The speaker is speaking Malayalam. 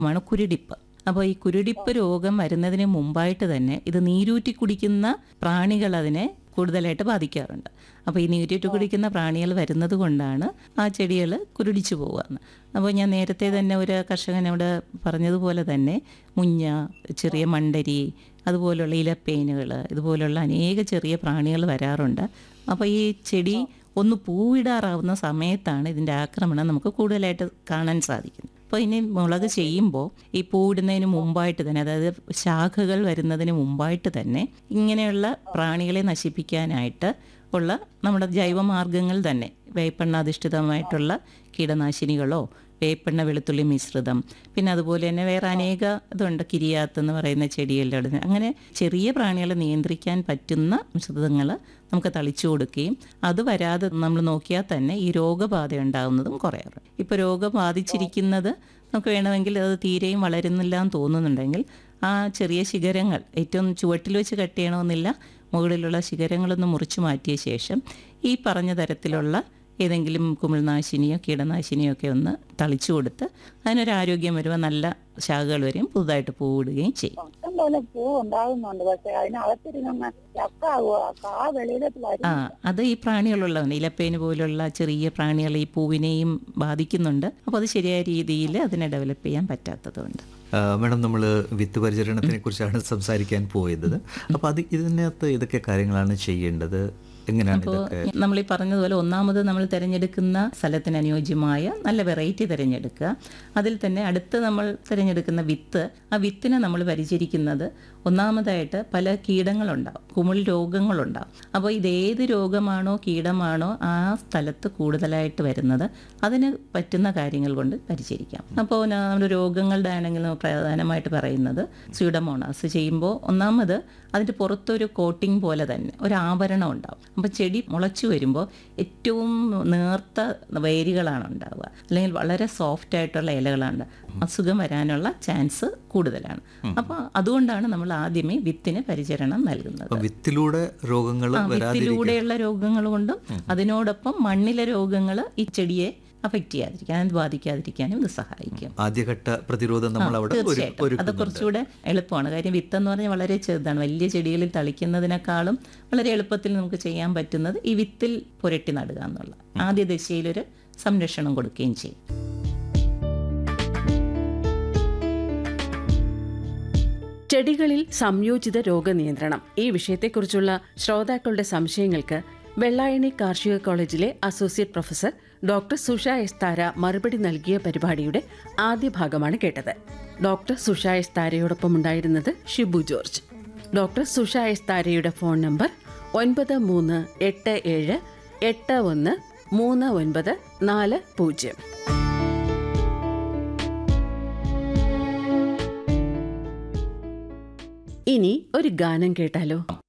ാണ് കുരുടിപ്പ്. അപ്പോൾ ഈ കുരുടിപ്പ് രോഗം വരുന്നതിന് മുമ്പായിട്ട് തന്നെ ഇത് നീരൂറ്റി കുടിക്കുന്ന പ്രാണികൾ അതിനെ കൂടുതലായിട്ട് ബാധിക്കാറുണ്ട്. അപ്പോൾ ഈ നീരൂറ്റി കുടിക്കുന്ന പ്രാണികൾ വരുന്നത് കൊണ്ടാണ് ആ ചെടികൾ കുരുടിച്ചു പോകുന്നത്. അപ്പോൾ ഞാൻ നേരത്തെ തന്നെ ഒരു കർഷകനോട് പറഞ്ഞതുപോലെ തന്നെ മുഞ്ഞ, ചെറിയ മണ്ടരി, അതുപോലുള്ള ഇലപ്പേനുകൾ, ഇതുപോലുള്ള അനേക ചെറിയ പ്രാണികൾ വരാറുണ്ട്. അപ്പോൾ ഈ ചെടി ഒന്ന് പൂവിടാറാവുന്ന സമയത്താണ് ഇതിൻ്റെ ആക്രമണം നമുക്ക് കൂടുതലായിട്ട് കാണാൻ സാധിക്കുന്നത്. അപ്പോൾ ഇനി മുളക് ചെയ്യുമ്പോൾ ഈ പൂവിടുന്നതിന് മുമ്പായിട്ട് തന്നെ, അതായത് ശാഖകൾ വരുന്നതിന് മുമ്പായിട്ട് തന്നെ ഇങ്ങനെയുള്ള പ്രാണികളെ നശിപ്പിക്കാനായിട്ട് ഉള്ള നമ്മുടെ ജൈവമാർഗ്ഗങ്ങൾ തന്നെ, വേപ്പെണ്ണ അധിഷ്ഠിതമായിട്ടുള്ള കീടനാശിനികളോ വേപ്പെണ്ണ വെളുത്തുള്ളി മിശ്രിതം, പിന്നെ അതുപോലെ തന്നെ വേറെ അനേക ഇതുണ്ട്, കിരിയാത്തെന്ന് പറയുന്ന ചെടികളുടെ, അങ്ങനെ ചെറിയ പ്രാണികളെ നിയന്ത്രിക്കാൻ പറ്റുന്ന മിശ്രിതങ്ങൾ നമുക്ക് തളിച്ചു കൊടുക്കുകയും അത് വരാതെ നമ്മൾ നോക്കിയാൽ തന്നെ ഈ രോഗബാധ ഉണ്ടാകുന്നതും കുറയാറുണ്ട്. ഇപ്പോൾ രോഗം ബാധിച്ചിരിക്കുന്നത് നമുക്ക് വേണമെങ്കിൽ അത് തീരെയും വളരുന്നില്ല എന്ന് തോന്നുന്നുണ്ടെങ്കിൽ ആ ചെറിയ ശിഖരങ്ങൾ ഏറ്റവും ചുവട്ടിൽ വെച്ച് കട്ട് ചെയ്യണമെന്നില്ല, മുകളിലുള്ള ശിഖരങ്ങളൊന്ന് മുറിച്ചു മാറ്റിയ ശേഷം ഈ പറഞ്ഞ തരത്തിലുള്ള ഏതെങ്കിലും കുമിൾനാശിനിയോ കീടനാശിനിയോ ഒക്കെ ഒന്ന് തളിച്ചു കൊടുത്ത് അതിനൊരു ആരോഗ്യം വരുമ്പോൾ നല്ല ശാഖകൾ വരെയും പുതുതായിട്ട് പൂവിടുകയും ചെയ്യും. അത് ഈ പ്രാണികളുള്ളതാണ്. ഇലപ്പേന് പോലുള്ള ചെറിയ പ്രാണികൾ ഈ പൂവിനെയും ബാധിക്കുന്നുണ്ട്. അപ്പോൾ അത് ശരിയായ രീതിയിൽ അതിനെ ഡെവലപ്പ് ചെയ്യാൻ പറ്റാത്തതുകൊണ്ട്. മാഡം, നമ്മൾ വിത്ത് പരിചരണത്തിനെ കുറിച്ചാണ് സംസാരിക്കാൻ പോയത്. അപ്പോൾ ഇതിനകത്ത് ഇതൊക്കെ കാര്യങ്ങളാണ് ചെയ്യേണ്ടത്. അപ്പോൾ നമ്മൾ ഈ പറഞ്ഞതുപോലെ ഒന്നാമത് നമ്മൾ തിരഞ്ഞെടുക്കുന്ന സ്ഥലത്തിന് അനുയോജ്യമായ നല്ല വെറൈറ്റി തിരഞ്ഞെടുക്കുക. അതിൽ തന്നെ അടുത്ത് നമ്മൾ തിരഞ്ഞെടുക്കുന്ന വിത്ത്, ആ വിത്തിനെ നമ്മൾ പരിചരിക്കുന്നത് ഒന്നാമതായിട്ട് പല കീടങ്ങളുണ്ടാവും, കുമിൾ രോഗങ്ങളുണ്ടാവും. അപ്പോൾ ഇതേത് രോഗമാണോ കീടമാണോ ആ സ്ഥലത്ത് കൂടുതലായിട്ട് വരുന്നത് അതിന് പറ്റുന്ന കാര്യങ്ങൾ കൊണ്ട് പരിചരിക്കാം. അപ്പോൾ നമ്മുടെ രോഗങ്ങളുടെ ആണെങ്കിൽ പ്രധാനമായിട്ട് പറയുന്നത് സ്യൂഡോമോണാസ് ചെയ്യുമ്പോൾ ഒന്നാമത് അതിൻ്റെ പുറത്തൊരു കോട്ടിംഗ് പോലെ തന്നെ ഒരു ആവരണം ഉണ്ടാവും. അപ്പോൾ ചെടി മുളച്ചു വരുമ്പോൾ ഏറ്റവും നേർത്ത വേരുകളാണ് ഉണ്ടാവുക, അല്ലെങ്കിൽ വളരെ സോഫ്റ്റ് ആയിട്ടുള്ള ഇലകളാണ്. അസുഖം വരാനുള്ള ചാൻസ് കൂടുതലാണ്. അപ്പോൾ അതുകൊണ്ടാണ് നമ്മൾ ആദ്യമേ വിത്തിന് പരിചരണം നൽകുന്നത്. വിത്തിലൂടെയുള്ള രോഗങ്ങൾ കൊണ്ടും അതിനോടൊപ്പം മണ്ണിലെ രോഗങ്ങൾ ഈ ചെടിയെ അഫക്റ്റ് ചെയ്യാതിരിക്കാനും ബാധിക്കാതിരിക്കാനും ഇത് സഹായിക്കും. ആദ്യഘട്ട പ്രതിരോധം നമ്മൾ അവിടെ തീർച്ചയായിട്ടും അത് കുറച്ചുകൂടെ എളുപ്പമാണ്. കാര്യം വിത്തെന്ന് പറഞ്ഞാൽ വളരെ ചെറുതാണ്. വലിയ ചെടികളിൽ തളിക്കുന്നതിനേക്കാളും വളരെ എളുപ്പത്തിൽ നമുക്ക് ചെയ്യാൻ പറ്റുന്നത് ഈ വിത്തിൽ പുരട്ടി നടുക എന്നുള്ള ആദ്യ ദശയിലൊരു സംരക്ഷണം കൊടുക്കുകയും ചെയ്യും. ചെടികളിൽ സംയോജിത രോഗനിയന്ത്രണം, ഈ വിഷയത്തെക്കുറിച്ചുള്ള ശ്രോതാക്കളുടെ സംശയങ്ങൾക്ക് വെള്ളായണി കാർഷിക കോളേജിലെ അസോസിയേറ്റ് പ്രൊഫസർ ഡോക്ടർ സുഷ എസ് താര മറുപടി നൽകിയ പരിപാടിയുടെ ആദ്യ ഭാഗമാണ് കേട്ടത്. ഡോക്ടർ സുഷ എസ് താരയോടൊപ്പം ഉണ്ടായിരുന്നത് ഷിബു ജോർജ്. ഡോക്ടർ സുഷ എസ് താരയുടെ ഫോൺ നമ്പർ 9387813940. ഇനി ഒരു ഗാനം കേട്ടാലോ?